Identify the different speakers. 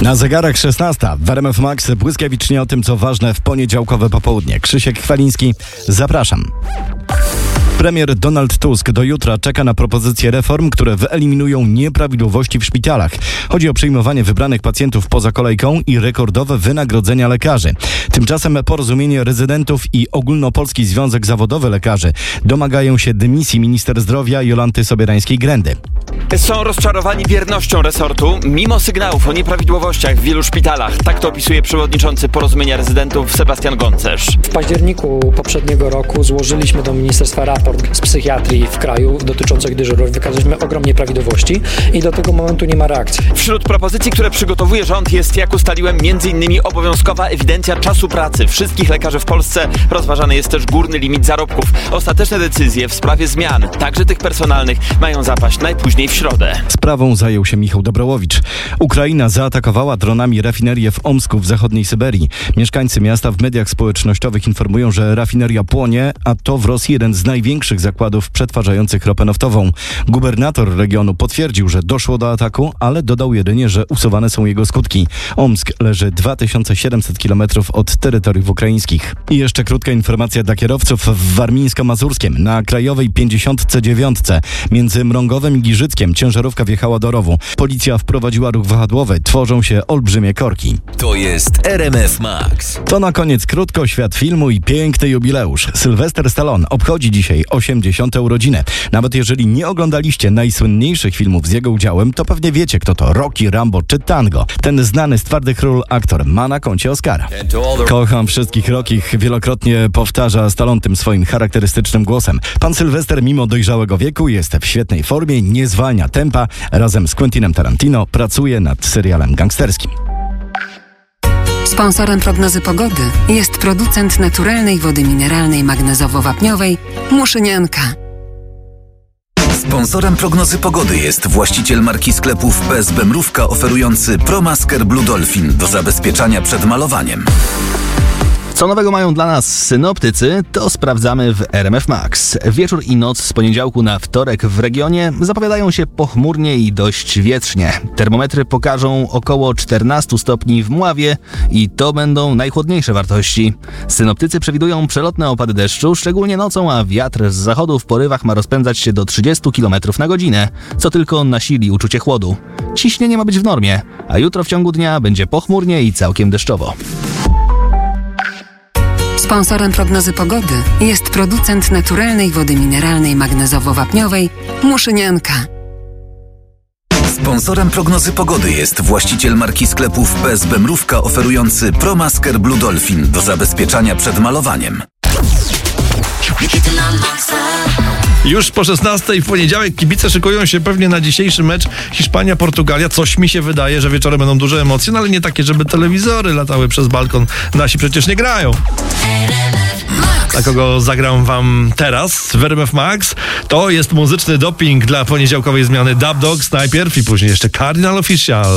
Speaker 1: Na zegarach 16. W RMF Max błyskawicznie o tym, co ważne w poniedziałkowe popołudnie. Krzysiek Chwaliński, zapraszam. Premier Donald Tusk do jutra czeka na propozycje reform, które wyeliminują nieprawidłowości w szpitalach. Chodzi o przyjmowanie wybranych pacjentów poza kolejką i rekordowe wynagrodzenia lekarzy. Tymczasem Porozumienie Rezydentów i Ogólnopolski Związek Zawodowy Lekarzy domagają się dymisji minister zdrowia Jolanty Sobierańskiej-Grendy.
Speaker 2: Są rozczarowani wiernością resortu, mimo sygnałów o nieprawidłowościach w wielu szpitalach. Tak to opisuje przewodniczący Porozumienia Rezydentów Sebastian Goncerz.
Speaker 3: W październiku poprzedniego roku złożyliśmy do ministerstwa raport z psychiatrii w kraju dotyczących dyżurów. Wykazaliśmy ogrom nieprawidłowości i do tego momentu nie ma reakcji.
Speaker 2: Wśród propozycji, które przygotowuje rząd, jest, jak ustaliłem, m.in. obowiązkowa ewidencja czasu pracy wszystkich lekarzy w Polsce. Rozważany jest też górny limit zarobków. Ostateczne decyzje w sprawie zmian, także tych personalnych, mają zapaść najpóźniej w środę.
Speaker 1: Sprawą zajął się Michał Dobrołowicz. Ukraina zaatakowała dronami rafinerię w Omsku w zachodniej Syberii. Mieszkańcy miasta w mediach społecznościowych informują, że rafineria płonie, a to w Rosji jeden z największych zakładów przetwarzających ropę naftową. Gubernator regionu potwierdził, że doszło do ataku, ale dodał jedynie, że usuwane są jego skutki. Omsk leży 2700 km od terytoriów ukraińskich. I jeszcze krótka informacja dla kierowców w Warmińsko-Mazurskiem. Na krajowej 59 między Mrągowem i Giżyckiem ciężarówka wjechała do rowu. Policja wprowadziła ruch wahadłowy. Tworzą się olbrzymie korki.
Speaker 4: To jest RMF Max.
Speaker 1: To na koniec krótko świat filmu i piękny jubileusz. Sylwester Stallone obchodzi dzisiaj 80. urodziny. Nawet jeżeli nie oglądaliście najsłynniejszych filmów z jego udziałem, to pewnie wiecie, kto to Rocky, Rambo czy Tango. Ten znany z twardych ról aktor ma na koncie Oscara. Kocham wszystkich Rockich, wielokrotnie powtarza Stallone tym swoim charakterystycznym głosem. Pan Sylwester mimo dojrzałego wieku jest w świetnej formie, nie zwalnia tempa. Razem z Quentinem Tarantino pracuje nad serialem gangsterskim.
Speaker 5: Sponsorem prognozy pogody jest producent naturalnej wody mineralnej magnezowo-wapniowej Muszynianka.
Speaker 4: Sponsorem prognozy pogody jest właściciel marki sklepów PSB Mrówka oferujący ProMasker Blue Dolphin do zabezpieczania przed malowaniem.
Speaker 6: Co nowego mają dla nas synoptycy, to sprawdzamy w RMF Max. Wieczór i noc z poniedziałku na wtorek w regionie zapowiadają się pochmurnie i dość wietrznie. Termometry pokażą około 14 stopni w Mławie i to będą najchłodniejsze wartości. Synoptycy przewidują przelotne opady deszczu, szczególnie nocą, a wiatr z zachodu w porywach ma rozpędzać się do 30 km na godzinę, co tylko nasili uczucie chłodu. Ciśnienie ma być w normie, a jutro w ciągu dnia będzie pochmurnie i całkiem deszczowo.
Speaker 5: Sponsorem prognozy pogody jest producent naturalnej wody mineralnej magnezowo-wapniowej Muszynianka.
Speaker 4: Sponsorem prognozy pogody jest właściciel marki sklepów PSB Mrówka oferujący ProMasker Blue Dolphin do zabezpieczania przed malowaniem.
Speaker 7: Już po 16:00 w poniedziałek kibice szykują się pewnie na dzisiejszy mecz Hiszpania-Portugalia. Coś mi się wydaje, że wieczorem będą duże emocje, no ale nie takie, żeby telewizory latały przez balkon. Nasi przecież nie grają. A kogo zagram wam teraz w RMF Max, to jest muzyczny doping dla poniedziałkowej zmiany Dub Dogs najpierw i później jeszcze Cardinal Official.